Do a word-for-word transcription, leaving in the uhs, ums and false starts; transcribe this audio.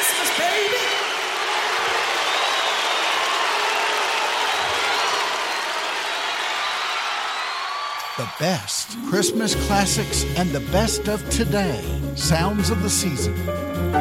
Christmas, baby. The best Christmas classics and the best of today. Sounds of the season.